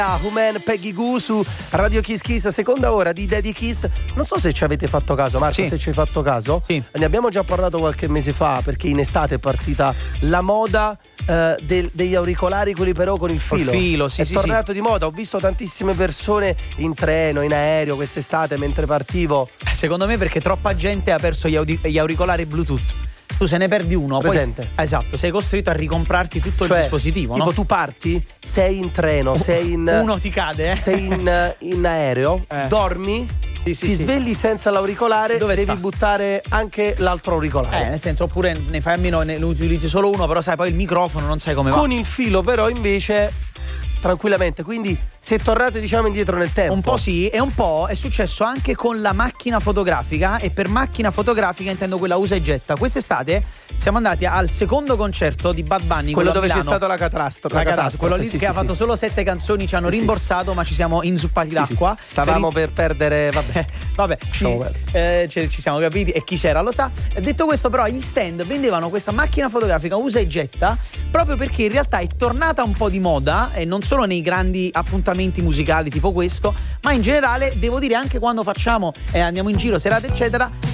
Human, Peggy Goo su Radio Kiss Kiss, seconda ora di Daddy Kiss. Non so se ci avete fatto caso, Marco, se ci hai fatto caso. Sì. Ne abbiamo già parlato qualche mese fa, perché in estate è partita la moda degli auricolari, quelli però con il filo. Sì, è tornato di moda. Ho visto tantissime persone in treno, in aereo quest'estate mentre partivo. Secondo me perché troppa gente ha perso gli auricolari Bluetooth. Tu se ne perdi uno, presente? Poi, esatto, sei costretto a ricomprarti tutto il dispositivo, tipo, no? tu parti, sei in treno, sei in uno ti cade, sei in aereo, dormi, ti svegli senza l'auricolare, dove devi sta? buttare anche l'altro auricolare. Nel senso, oppure ne fai a meno, ne utilizzi solo uno, però sai, poi il microfono non sai come va. Con il filo però invece tranquillamente, quindi si è tornato, diciamo, indietro nel tempo. Un po' sì, e un po' è successo anche con la macchina fotografica, e per macchina fotografica intendo quella usa e getta. Quest'estate siamo andati al secondo concerto di Bad Bunny, quello dove Milano. c'è stata la catastrofe. Quello lì che ha fatto solo 7 canzoni, ci hanno rimborsato, ma ci siamo inzuppati d'acqua. Stavamo per perdere, vabbè, ci siamo capiti, e chi c'era lo sa. Detto questo, però, gli stand vendevano questa macchina fotografica usa e getta proprio perché in realtà è tornata un po' di moda, e non solo nei grandi appuntamenti musicali tipo questo, ma in generale, devo dire, anche quando facciamo andiamo in giro, serate eccetera,